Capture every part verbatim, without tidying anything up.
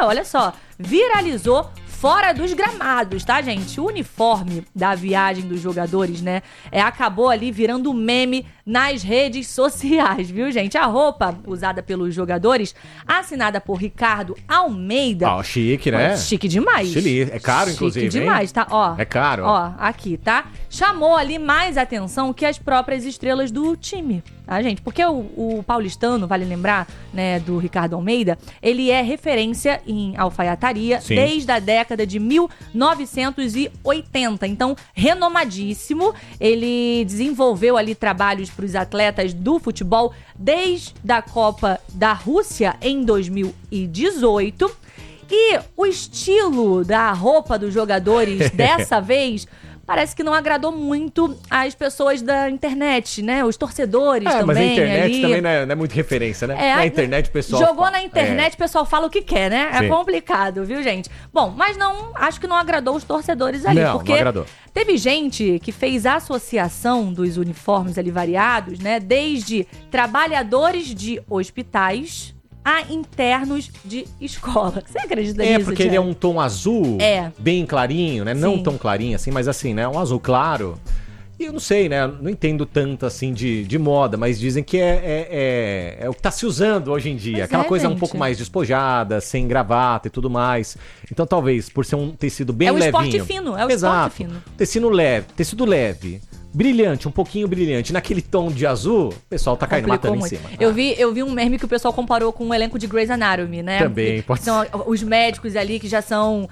notícia, olha só, viralizou fora dos gramados, tá, gente? O uniforme da viagem dos jogadores, né, é, acabou ali virando meme nas redes sociais, viu, gente? A roupa usada pelos jogadores, assinada por Ricardo Almeida. Ó, chique, né? Ó, chique demais. Chique. É caro, chique inclusive, Chique demais, hein? tá? Ó. É caro. Ó, aqui, tá? Chamou ali mais atenção que as próprias estrelas do time, tá, gente? Porque o, o paulistano, vale lembrar, né, do Ricardo Almeida, ele é referência em alfaiataria Sim. desde a década de mil novecentos e oitenta. Então, renomadíssimo. Ele desenvolveu ali trabalhos para os atletas do futebol desde a Copa da Rússia em dois mil e dezoito. E o estilo da roupa dos jogadores dessa vez parece que não agradou muito as pessoas da internet, né? Os torcedores é, também. Mas a internet ali. também não é, não é muito referência, né? É, na internet o pessoal... Jogou na internet, é. o pessoal fala o que quer, né? Sim. É complicado, viu, gente? Bom, mas não, acho que não agradou os torcedores ali. Não, porque não agradou. Teve gente que fez a associação dos uniformes ali variados, né? Desde trabalhadores de hospitais a internos de escola. Você acredita é, nisso, É, porque Thiago? ele é um tom azul, É. bem clarinho, né? Não Sim. tão clarinho assim, mas assim, né? Um azul claro. E eu não sei, né? Não entendo tanto assim de, de moda, mas dizem que é, é, é, é o que tá se usando hoje em dia. Pois Aquela é, coisa gente. um pouco mais despojada, sem gravata e tudo mais. Então talvez, por ser um tecido bem É o levinho... esporte fino, é o Exato. esporte fino. Tecido leve, tecido leve. Brilhante, um pouquinho brilhante. Naquele tom de azul, o pessoal tá caindo Complicou matando muito. em cima. Eu Ah. vi, eu vi um meme que o pessoal comparou com o elenco de Grey's Anatomy, né? Também, Que pode são os médicos ali que já são...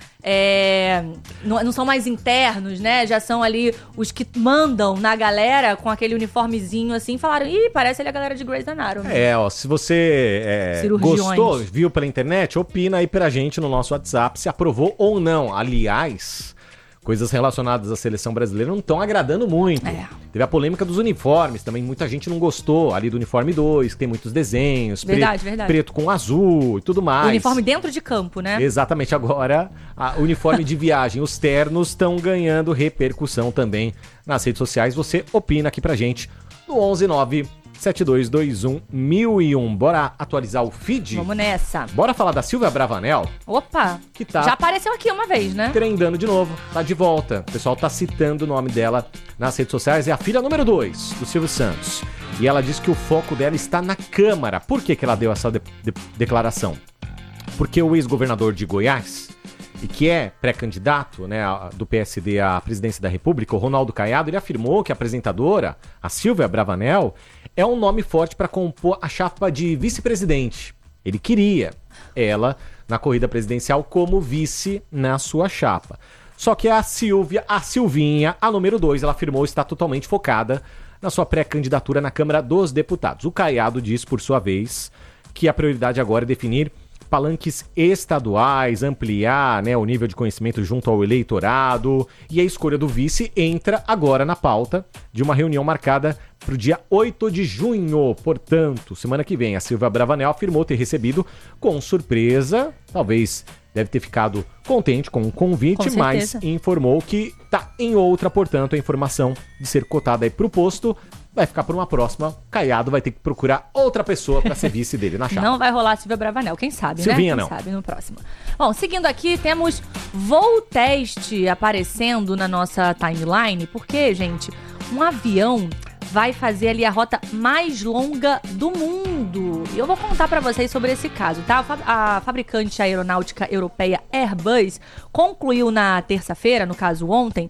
é, não, não são mais internos, né? Já são ali os que mandam na galera com aquele uniformezinho assim. Falaram, ih, parece ali a galera de Grey's Anatomy. É, ó, se você é, Cirurgiões. gostou, viu pela internet, opina aí pra gente no nosso WhatsApp se aprovou ou não. Aliás, coisas relacionadas à seleção brasileira não estão agradando muito. É. Teve a polêmica dos uniformes também, muita gente não gostou ali do uniforme dois, que tem muitos desenhos, Verdade, preto, verdade. preto com azul e tudo mais. O uniforme dentro de campo, né? Exatamente, agora a, o uniforme de viagem, os ternos estão ganhando repercussão também nas redes sociais. Você opina aqui pra gente no onze nove sete dois dois um mil e um. Bora atualizar o feed? Vamos nessa. Bora falar da Silvia Bravanel, Opa! que tá Já apareceu aqui uma vez, né? trendando de novo, tá de volta. O pessoal tá citando o nome dela nas redes sociais. É a filha número dois do Silvio Santos. E ela diz que o foco dela está na Câmara. Por que que ela deu essa de- de- declaração? Porque o ex-governador de Goiás, e que é pré-candidato, né, a- do P S D à presidência da República, o Ronaldo Caiado, ele afirmou que a apresentadora, a Silvia Bravanel, é um nome forte para compor a chapa de vice-presidente. Ele queria ela na corrida presidencial como vice na sua chapa. Só que a Silvia, a Silvinha, a número dois, ela afirmou estar totalmente focada na sua pré-candidatura na Câmara dos Deputados. O Caiado diz, por sua vez, que a prioridade agora é definir palanques estaduais, ampliar, né, o nível de conhecimento junto ao eleitorado, e a escolha do vice entra agora na pauta de uma reunião marcada para o dia oito de junho. Portanto, semana que vem, a Silvia Bravanel afirmou ter recebido com surpresa, talvez deve ter ficado contente com o convite, Com mas certeza. informou que está em outra, portanto, a informação de ser cotada aí para o posto vai ficar por uma próxima. Caiado vai ter que procurar outra pessoa para ser vice dele na chapa. Não vai rolar Silvia Bravanel, quem sabe, Silvinha, né? não. Quem sabe no próximo. Bom, seguindo aqui, temos voo teste aparecendo na nossa timeline, porque, gente, um avião vai fazer ali a rota mais longa do mundo. E eu vou contar pra vocês sobre esse caso, tá? A, fa- a fabricante aeronáutica europeia Airbus concluiu na terça-feira, no caso ontem,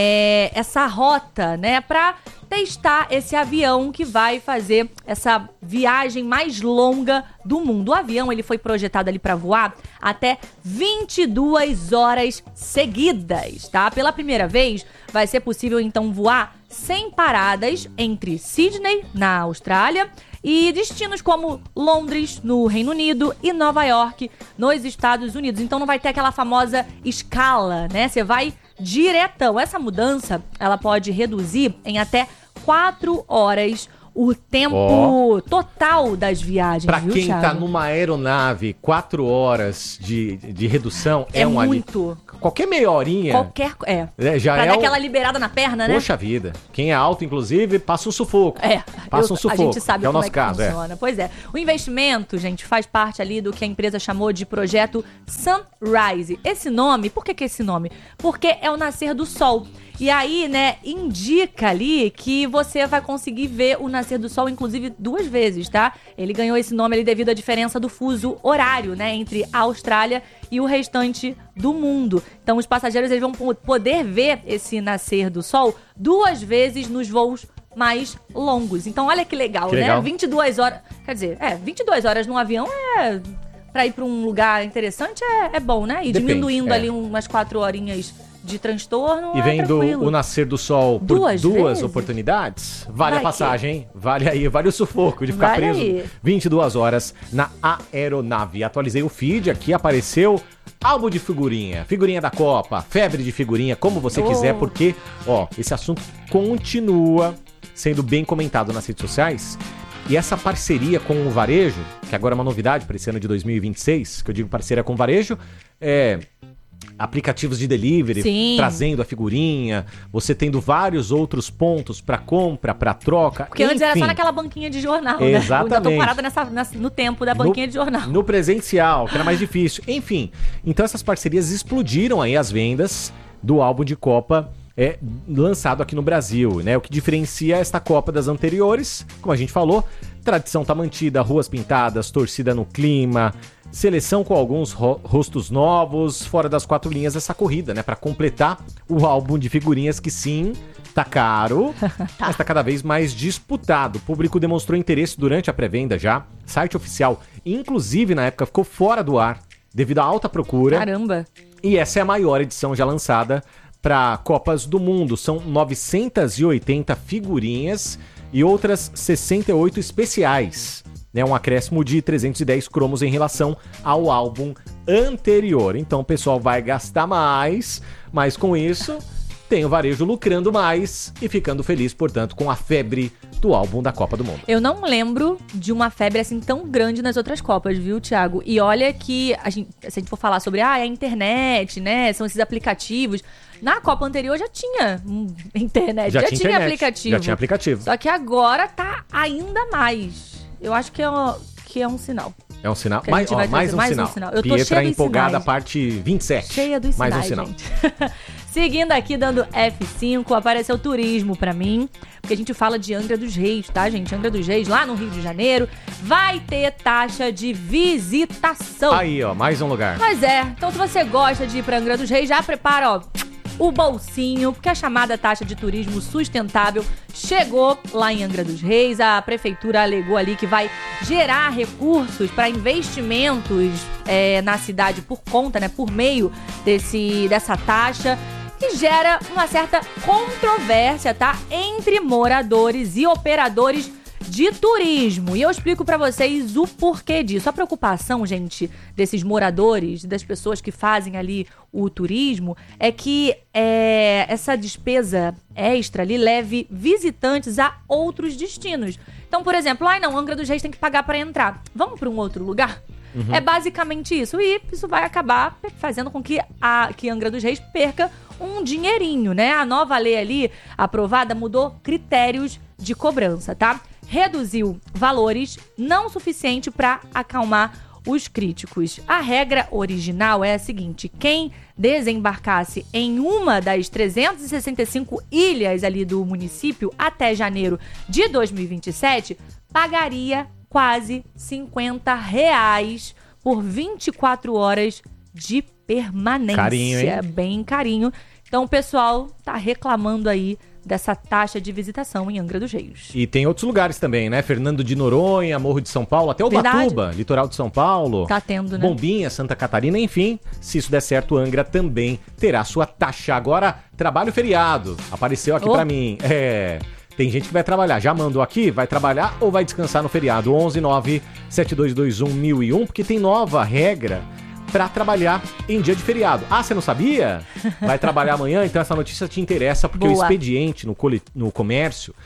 é, essa rota, né, pra testar esse avião que vai fazer essa viagem mais longa do mundo. O avião, ele foi projetado ali para voar até vinte e duas horas seguidas, tá? Pela primeira vez, vai ser possível então voar sem paradas entre Sydney, na Austrália, e destinos como Londres, no Reino Unido, e Nova York, nos Estados Unidos. Então não vai ter aquela famosa escala, né? Você vai diretão. Essa mudança, ela pode reduzir em até quatro horas o tempo oh. total das viagens, Pra viu, quem Thiago? tá numa aeronave, quatro horas de, de redução É é, um muito. ali. Qualquer meia horinha. Qualquer... É. É, já pra é dar um... aquela liberada na perna, né? Poxa vida. Quem é alto, inclusive, passa um sufoco. É, Passa eu- um sufoco. a gente sabe que é o como nosso é que caso, é. funciona. Pois é. O investimento, gente, faz parte ali do que a empresa chamou de projeto Sunrise. Esse nome, por que que é esse nome? Porque é o nascer do sol. E aí, né, indica ali que você vai conseguir ver o nascer do sol, inclusive, duas vezes, tá? Ele ganhou esse nome ali devido à diferença do fuso horário, né, entre a Austrália e o restante do mundo. Então, os passageiros eles vão poder ver esse nascer do sol duas vezes nos voos mais longos. Então, olha que legal, Que né? legal. vinte e duas horas... Quer dizer, é, vinte e duas horas num avião é... Pra ir pra um lugar interessante é, é bom, né? E Depende, diminuindo é. ali umas quatro horinhas de transtorno E é vendo tranquilo. o nascer do sol por Duas duas, vezes? oportunidades, vale Vai a passagem, hein? Vale aí, vale o sufoco de ficar Vale preso aí. vinte e duas horas na aeronave. Atualizei o feed, aqui apareceu álbum de figurinha, figurinha da Copa, febre de figurinha, como você Oh. quiser, porque, ó, esse assunto continua sendo bem comentado nas redes sociais. E essa parceria com o varejo, que agora é uma novidade para esse ano de dois mil e vinte e seis, que eu digo parceria com o varejo, é aplicativos de delivery, Sim. trazendo a figurinha, você tendo vários outros pontos para compra, para troca. Porque antes era enfim, só naquela banquinha de jornal, né? Exatamente. Eu tô parada nessa, nessa- no tempo da banquinha no, de jornal. No presencial, que era mais difícil. Enfim, então essas parcerias explodiram aí as vendas do álbum de Copa é, lançado aqui no Brasil, né? O que diferencia esta Copa das anteriores, como a gente falou, tradição tá mantida, ruas pintadas, torcida no clima, seleção com alguns ro- rostos novos, fora das quatro linhas essa corrida, né? Pra completar o álbum de figurinhas que sim, tá caro, mas tá cada vez mais disputado. O público demonstrou interesse durante a pré-venda já, site oficial, inclusive na época ficou fora do ar devido à alta procura. Caramba. E essa é a maior edição já lançada para Copas do Mundo. São novecentas e oitenta figurinhas e outras sessenta e oito especiais. Né? Um acréscimo de trezentos e dez cromos em relação ao álbum anterior. Então o pessoal vai gastar mais, mas com isso tem o varejo lucrando mais e ficando feliz, portanto, com a febre do álbum da Copa do Mundo. Eu não lembro de uma febre assim tão grande nas outras Copas, viu, Thiago? E olha que, a gente, se a gente for falar sobre ah, a internet, né, são esses aplicativos... Na Copa anterior já tinha hum, internet, já, Já tinha, tinha internet, aplicativo. já tinha aplicativo. Só que agora tá ainda mais. Eu acho que é, um- que é um sinal. É um sinal. Que a Mais, gente ó, vai mais, trazer um, mais um sinal. sinal. Eu tô Pietra cheia dos empolgada, sinais. parte vinte e sete. Cheia dos Mais sinais, um sinal. gente. Seguindo aqui, dando F cinco, apareceu turismo pra mim, porque a gente fala de Angra dos Reis, tá, gente? Angra dos Reis, lá no Rio de Janeiro, vai ter taxa de visitação. Aí, ó, mais um lugar. Mas é, então se você gosta de ir pra Angra dos Reis, já prepara, ó, o bolsinho, porque a chamada taxa de turismo sustentável chegou lá em Angra dos Reis. A prefeitura alegou ali que vai gerar recursos para investimentos é, na cidade por conta, né, por meio desse, dessa taxa, que gera uma certa controvérsia, tá, entre moradores e operadores de turismo. E eu explico pra vocês o porquê disso. A preocupação, gente, desses moradores, das pessoas que fazem ali o turismo, é que é, essa despesa extra ali leve visitantes a outros destinos. Então, por exemplo, ai não, Angra dos Reis tem que pagar pra entrar. Vamos pra um outro lugar? Uhum. É basicamente isso. E isso vai acabar fazendo com que, a, que Angra dos Reis perca um dinheirinho, né? A nova lei ali, aprovada, mudou critérios de cobrança, tá? Reduziu valores não suficiente para acalmar os críticos. A regra original é a seguinte: quem desembarcasse em uma das trezentas e sessenta e cinco ilhas ali do município até janeiro de dois mil e vinte e sete pagaria quase cinquenta reais por vinte e quatro horas de permanência. Carinho, hein? Bem carinho. Então o pessoal tá reclamando aí dessa taxa de visitação em Angra dos Reis. E tem outros lugares também, né? Fernando de Noronha, Morro de São Paulo, até Ubatuba, litoral de São Paulo. Tá tendo, né? Bombinha, Santa Catarina, enfim. Se isso der certo, Angra também terá sua taxa. Agora, trabalho feriado. Apareceu aqui Oh. pra mim. É... Tem gente que vai trabalhar. Já mandou aqui? Vai trabalhar ou vai descansar no feriado? onze nove sete dois dois um mil e um, porque tem nova regra pra trabalhar em dia de feriado. Ah, você não sabia? Vai trabalhar amanhã? Então essa notícia te interessa, porque Boa. o expediente no, cole... no comércio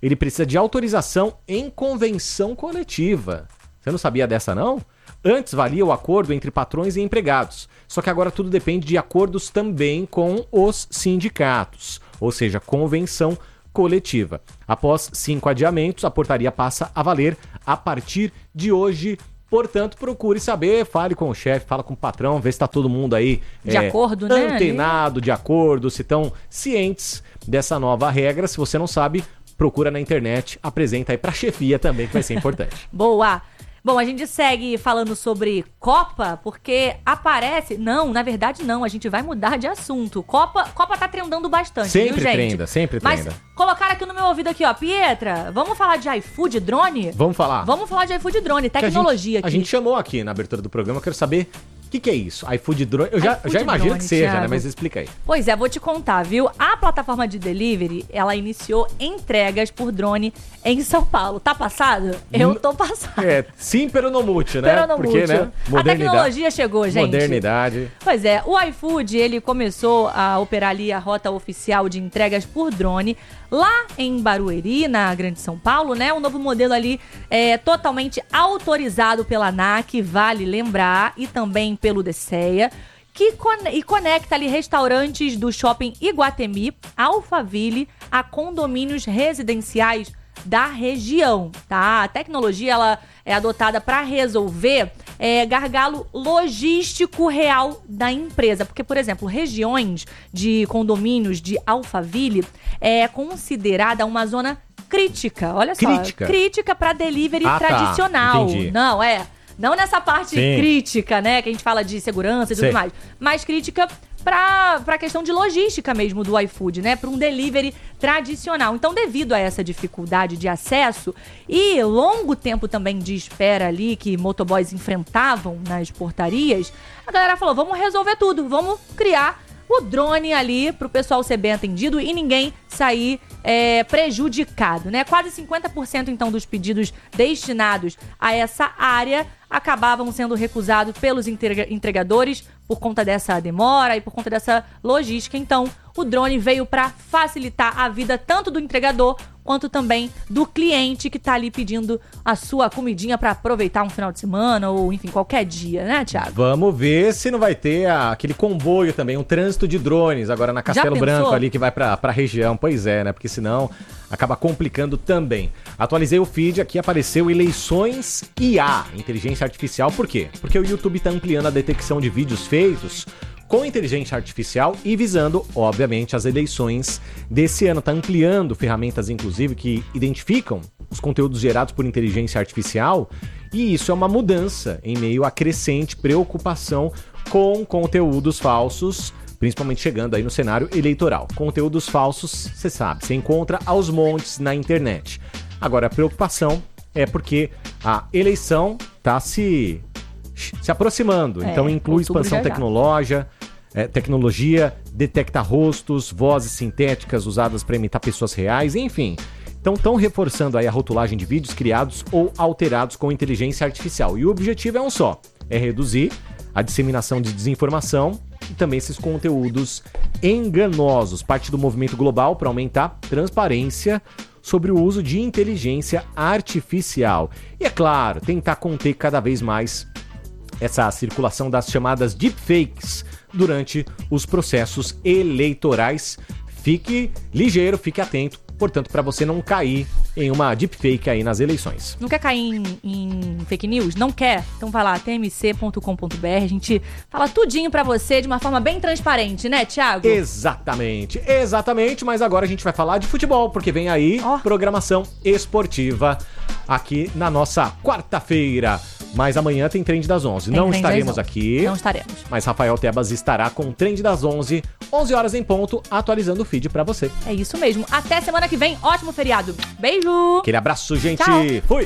ele precisa de autorização em convenção coletiva. Você não sabia dessa, não? Antes valia o acordo entre patrões e empregados, só que agora tudo depende de acordos também com os sindicatos, ou seja, convenção coletiva. Após cinco adiamentos, a portaria passa a valer a partir de hoje. Portanto, procure saber, fale com o chefe, fala com o patrão, vê se está todo mundo aí de é, acordo, né? Antenado, de acordo, se estão cientes dessa nova regra. Se você não sabe, procura na internet, apresenta aí para a chefia também, que vai ser importante. Boa! Bom, a gente segue falando sobre Copa, porque aparece... Não, na verdade não, a gente vai mudar de assunto. Copa, Copa tá trendando bastante, sempre viu, gente? Trenda, sempre Mas trenda. Colocaram aqui no meu ouvido aqui, ó, Pietra, vamos falar de iFood Drone? Vamos falar. Vamos falar de iFood Drone, tecnologia a gente, aqui. A gente chamou aqui na abertura do programa, eu quero saber... O que, que é isso? iFood Drone? Eu já, já imagino drone, que seja, Thiago. Né? Mas explica aí. Pois é, vou te contar, viu? A plataforma de delivery, ela iniciou entregas por drone em São Paulo. Tá passado? Eu tô passado. É, sim, pero no multi, né? Pero no Porque, multi. né? A tecnologia chegou, gente. Modernidade. Pois é, o iFood, ele começou a operar ali a rota oficial de entregas por drone lá em Barueri, na Grande São Paulo, né? Um novo modelo ali é totalmente autorizado pela ANAC, vale lembrar, e também pelo DECEA, que con- e conecta ali restaurantes do shopping Iguatemi, Alphaville, a condomínios residenciais da região, tá? A tecnologia, ela é adotada para resolver é, gargalo logístico real da empresa. Porque, por exemplo, regiões de condomínios de Alphaville é considerada uma zona crítica. Olha só. Crítica? Crítica para delivery ah, tradicional. Tá. Entendi. Não, é... Não nessa parte Sim. crítica, né? Que a gente fala de segurança e tudo Sei. mais. Mas crítica pra, pra questão de logística mesmo do iFood, né? Pra um delivery tradicional. Então, devido a essa dificuldade de acesso e longo tempo também de espera ali que motoboys enfrentavam nas portarias, a galera falou, vamos resolver tudo, vamos criar o drone ali pro pessoal ser bem atendido e ninguém sair é, prejudicado, né? Quase cinquenta por cento, então, dos pedidos destinados a essa área acabavam sendo recusados pelos entregadores por conta dessa demora e por conta dessa logística. Então, o drone veio para facilitar a vida tanto do entregador quanto também do cliente que tá ali pedindo a sua comidinha para aproveitar um final de semana ou, enfim, qualquer dia, né, Thiago? Vamos ver se não vai ter a, aquele comboio também, um trânsito de drones agora na Castelo Branco ali que vai pra, pra região. Pois é, né? Porque senão acaba complicando também. Atualizei o feed, aqui apareceu eleições I A, inteligência artificial. Por quê? Porque o YouTube tá ampliando a detecção de vídeos feitos com inteligência artificial e visando, obviamente, as eleições desse ano. Tá ampliando ferramentas, inclusive, que identificam os conteúdos gerados por inteligência artificial, e isso é uma mudança em meio à crescente preocupação com conteúdos falsos, principalmente chegando aí no cenário eleitoral. Conteúdos falsos, você sabe, você encontra aos montes na internet. Agora, a preocupação é porque a eleição tá se, se aproximando, é, então inclui expansão tecnológica, é, tecnologia, detecta rostos, vozes sintéticas usadas para imitar pessoas reais, enfim. Então estão reforçando aí a rotulagem de vídeos criados ou alterados com inteligência artificial. E o objetivo é um só, é reduzir a disseminação de desinformação e também esses conteúdos enganosos. Parte do movimento global para aumentar transparência sobre o uso de inteligência artificial. E é claro, tentar conter cada vez mais essa circulação das chamadas deepfakes durante os processos eleitorais. Fique ligeiro, fique atento, portanto, para você não cair em uma deepfake aí nas eleições. Não quer cair em, em fake news? Não quer? Então vai lá, t m c ponto com ponto b r. A gente fala tudinho pra você de uma forma bem transparente, né, Thiago? Exatamente, exatamente. Mas agora a gente vai falar de futebol, porque vem aí oh. programação esportiva aqui na nossa quarta-feira. Mas amanhã tem Trend das onze. Tem não estaremos aqui. Não estaremos. Mas Rafael Tebas estará com o Trend das onze, onze horas em ponto, atualizando o feed pra você. É isso mesmo. Até semana que vem. Ótimo feriado. Beijo. Aquele abraço, gente. Tchau. Fui.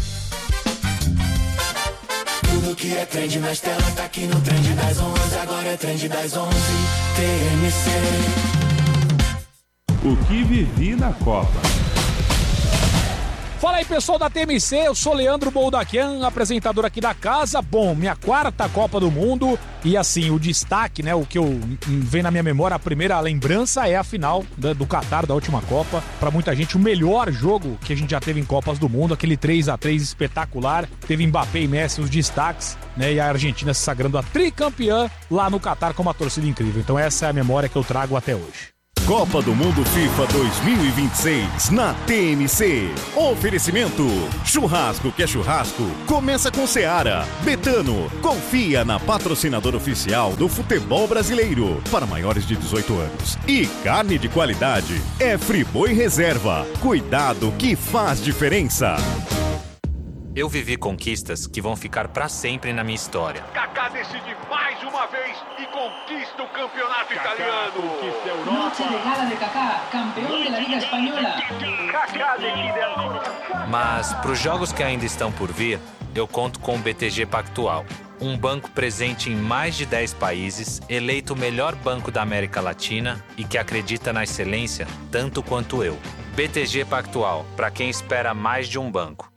Tudo que é trend nas telas tá aqui no Trend das onze. Agora é Trend das onze. T M C. O que vivi na Copa. Fala aí, pessoal da T M C, eu sou Leandro Boldaquian, apresentador aqui da casa. Bom, minha quarta Copa do Mundo e assim, o destaque, né, o que eu vem na minha memória, a primeira lembrança é a final da, do Catar, da última Copa. Pra muita gente, o melhor jogo que a gente já teve em Copas do Mundo, aquele três a três espetacular. Teve Mbappé e Messi, os destaques, né, e a Argentina se sagrando a tricampeã lá no Catar com uma torcida incrível. Então essa é a memória que eu trago até hoje. Copa do Mundo FIFA dois mil e vinte e seis na T M C. Oferecimento: churrasco que é churrasco, começa com Seara. Betano, confia na patrocinadora oficial do futebol brasileiro para maiores de dezoito anos. E carne de qualidade é Friboi Reserva. Cuidado que faz diferença. Eu vivi conquistas que vão ficar pra sempre na minha história. Kaká decide mais uma vez e conquista o campeonato Kaká italiano. Conquista a Europa. Noche de gala de Kaká, campeão da Liga Espanhola. Kaká decide a... Mas pros jogos que ainda estão por vir, eu conto com o B T G Pactual. Um banco presente em mais de dez países, eleito o melhor banco da América Latina e que acredita na excelência tanto quanto eu. B T G Pactual, pra quem espera mais de um banco.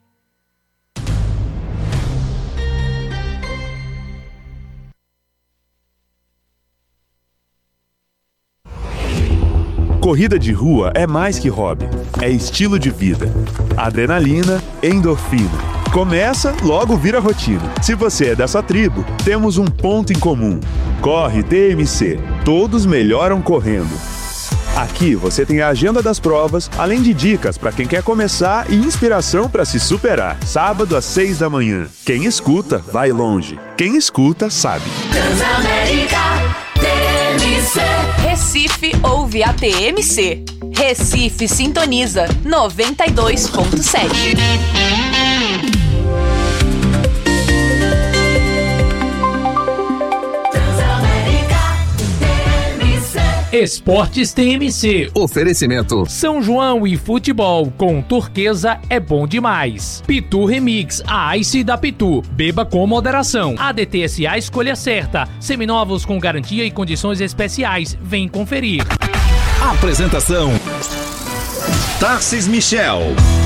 Corrida de rua é mais que hobby, é estilo de vida. Adrenalina, endorfina. Começa, logo vira rotina. Se você é dessa tribo, temos um ponto em comum. Corre T M C. Todos melhoram correndo. Aqui você tem a agenda das provas, além de dicas para quem quer começar e inspiração para se superar. Sábado às seis da manhã. Quem escuta, vai longe. Quem escuta, sabe. Transamérica T M C. Recife ouve a T M C. Recife sintoniza noventa e dois ponto sete. Esportes T M C. Oferecimento: São João e futebol com Turquesa é bom demais. Pitu Remix, a Ice da Pitu. Beba com moderação. A D T S A escolha certa. Seminovos com garantia e condições especiais. Vem conferir. Apresentação: Tarcis Michel.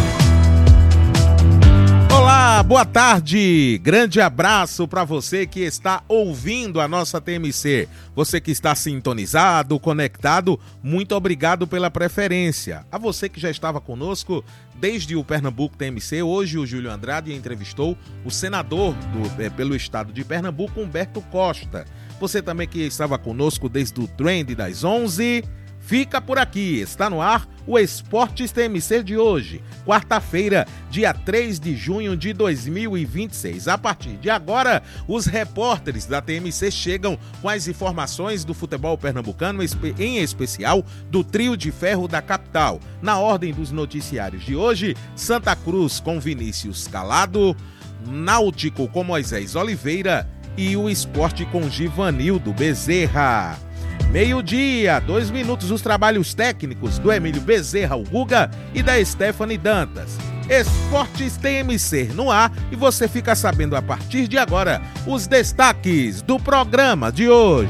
Olá, boa tarde, grande abraço para você que está ouvindo a nossa T M C, você que está sintonizado, conectado, muito obrigado pela preferência. A você que já estava conosco desde o Pernambuco T M C, hoje o Júlio Andrade entrevistou o senador do, é, pelo estado de Pernambuco, Humberto Costa. Você também que estava conosco desde o Trend das onze... Fica por aqui, está no ar o Esportes T M C de hoje, quarta-feira, dia três de junho de dois mil e vinte e seis. A partir de agora, os repórteres da T M C chegam com as informações do futebol pernambucano, em especial do trio de ferro da capital. Na ordem dos noticiários de hoje, Santa Cruz com Vinícius Calado, Náutico com Moisés Oliveira e o Esporte com Givanildo Bezerra. Meio-dia, dois minutos, os trabalhos técnicos do Emílio Bezerra, o Guga, e da Stephanie Dantas. Esportes T M C no ar e você fica sabendo a partir de agora os destaques do programa de hoje.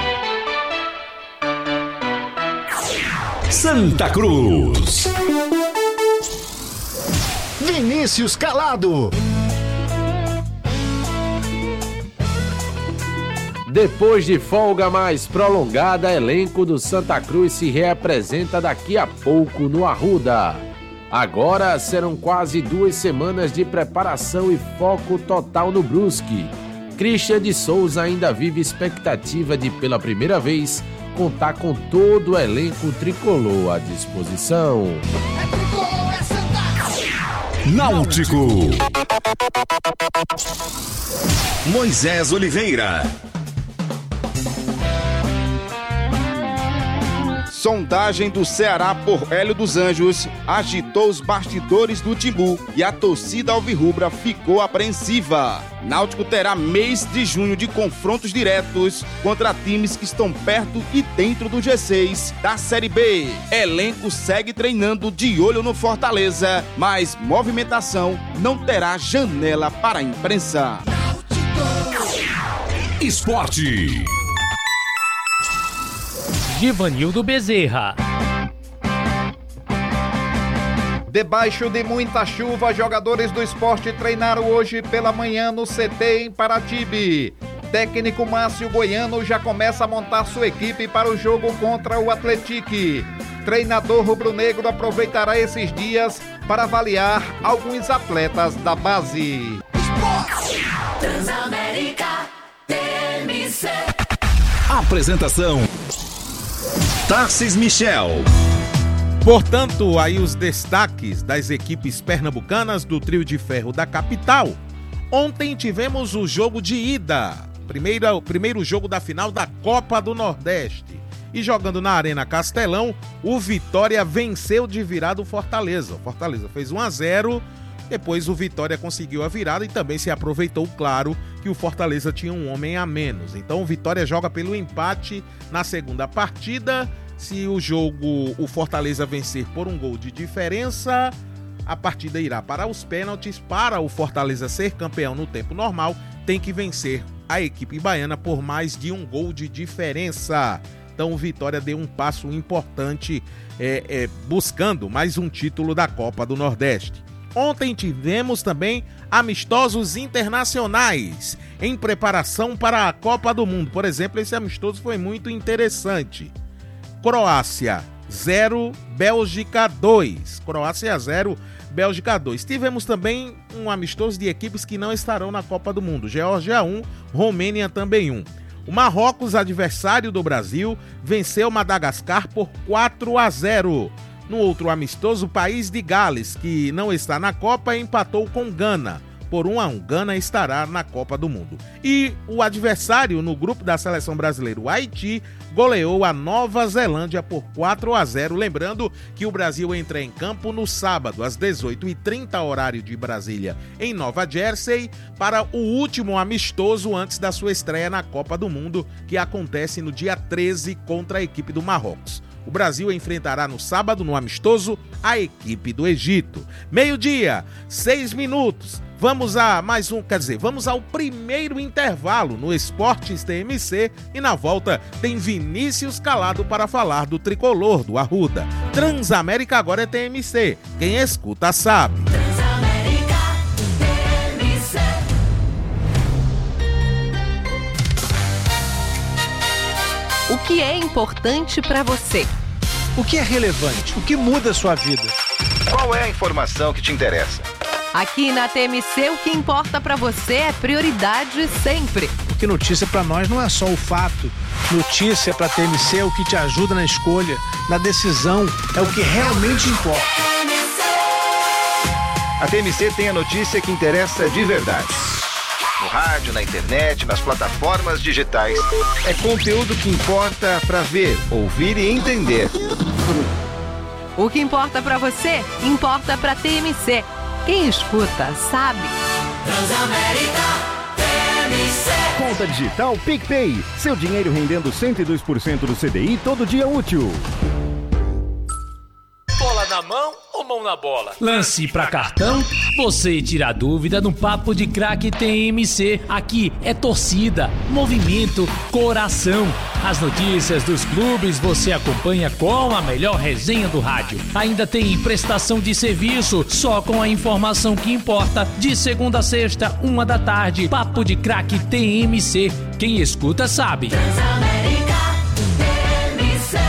Santa Cruz. Vinícius Calado. Depois de folga mais prolongada, elenco do Santa Cruz se reapresenta daqui a pouco no Arruda. Agora serão quase duas semanas de preparação e foco total no Brusque. Christian de Souza ainda vive expectativa de, pela primeira vez, contar com todo o elenco tricolor à disposição. É tricolor, é Santa... Náutico. Moisés Oliveira. Sondagem do Ceará por Hélio dos Anjos agitou os bastidores do Timbu e a torcida alvirrubra ficou apreensiva. Náutico terá mês de junho de confrontos diretos contra times que estão perto e dentro do G seis da Série B. Elenco segue treinando de olho no Fortaleza, mas movimentação não terá janela para a imprensa. Esporte. Givanildo Bezerra. Debaixo de muita chuva, jogadores do esporte treinaram hoje pela manhã no C T em Paratibe. Técnico Márcio Goiano já começa a montar sua equipe para o jogo contra o Atlético. Treinador rubro-negro aproveitará esses dias para avaliar alguns atletas da base. Transamérica T M C. Apresentação: Tarcis Michel. Portanto, aí os destaques das equipes pernambucanas do Trio de Ferro da capital. Ontem tivemos o jogo de ida, primeiro, o primeiro jogo da final da Copa do Nordeste. E jogando na Arena Castelão, o Vitória venceu de virada o Fortaleza. O Fortaleza fez um a zero, depois o Vitória conseguiu a virada e também se aproveitou, claro, que o Fortaleza tinha um homem a menos. Então o Vitória joga pelo empate na segunda partida. Se o jogo, o Fortaleza vencer por um gol de diferença, a partida irá para os pênaltis. Para o Fortaleza ser campeão no tempo normal, tem que vencer a equipe baiana por mais de um gol de diferença. Então o Vitória deu um passo importante é, é, buscando mais um título da Copa do Nordeste. Ontem tivemos também amistosos internacionais em preparação para a Copa do Mundo. Por exemplo, esse amistoso foi muito interessante. Croácia zero, Bélgica dois. Croácia zero, Bélgica dois. Tivemos também um amistoso de equipes que não estarão na Copa do Mundo. Geórgia um, Romênia também um. O Marrocos, adversário do Brasil, venceu Madagascar por quatro a zero. No outro amistoso, o país de Gales, que não está na Copa, empatou com Gana. Por um a um, Gana estará na Copa do Mundo. E o adversário no grupo da seleção brasileira, o Haiti, goleou a Nova Zelândia por quatro a zero. Lembrando que o Brasil entra em campo no sábado, às dezoito e trinta, horário de Brasília, em Nova Jersey, para o último amistoso antes da sua estreia na Copa do Mundo, que acontece no dia treze contra a equipe do Marrocos. O Brasil enfrentará no sábado, no amistoso, a equipe do Egito. Meio-dia, seis minutos. Vamos a mais um, quer dizer, vamos ao primeiro intervalo no Esportes T M C e na volta tem Vinícius Calado para falar do tricolor do Arruda. Transamérica agora é T M C. Quem escuta sabe. Transamérica T M C. O que é importante para você? O que é relevante? O que muda a sua vida? Qual é a informação que te interessa? Aqui na T M C, o que importa para você é prioridade sempre. Porque notícia para nós não é só o fato. Notícia para T M C é o que te ajuda na escolha, na decisão, é o que realmente importa. A T M C tem a notícia que interessa de verdade. No rádio, na internet, nas plataformas digitais. É conteúdo que importa para ver, ouvir e entender. O que importa para você, importa para T M C. Quem escuta, sabe. Transamérica T M C. Conta digital PicPay. Seu dinheiro rendendo cento e dois por cento do C D I todo dia útil. Bola na mão ou mão na bola? Lance pra cartão? Você tira a dúvida no Papo de Craque T M C. Aqui é torcida, movimento, coração. As notícias dos clubes você acompanha com a melhor resenha do rádio. Ainda tem prestação de serviço, só com a informação que importa. De segunda a sexta, uma da tarde. Papo de Craque T M C. Quem escuta sabe. Transamérica T M C.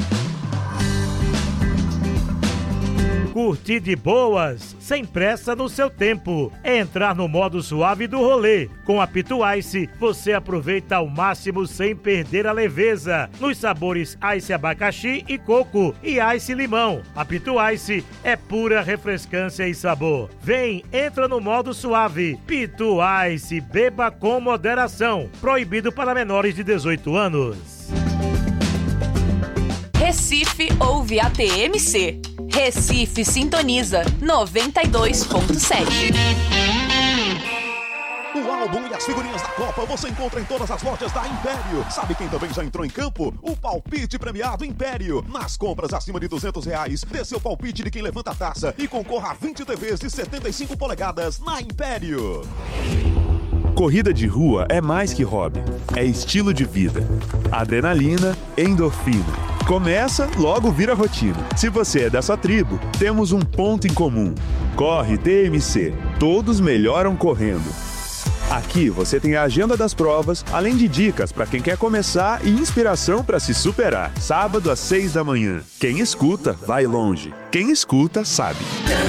Curtir de boas, sem pressa no seu tempo. É entrar no modo suave do rolê. Com a Pitu Ice, você aproveita ao máximo sem perder a leveza. Nos sabores Ice abacaxi e coco e Ice limão. A Pitu Ice é pura refrescância e sabor. Vem, entra no modo suave. Pitu Ice, beba com moderação. Proibido para menores de dezoito anos. Recife ouve a T M C. Recife sintoniza noventa e dois ponto sete. O álbum e as figurinhas da Copa você encontra em todas as lojas da Império. Sabe quem também já entrou em campo? O palpite premiado Império. Nas compras acima de duzentos reais, dê seu palpite de quem levanta a taça e concorra a vinte T Vs de setenta e cinco polegadas na Império. Corrida de rua é mais que hobby, é estilo de vida. Adrenalina, endorfina, Começa, logo vira rotina. Se você é dessa tribo, temos um ponto em comum. Corre T M C. Todos melhoram correndo. Aqui você tem a agenda das provas, além de dicas para quem quer começar e inspiração para se superar. Sábado às seis da manhã. Quem escuta, vai longe. Quem escuta, sabe.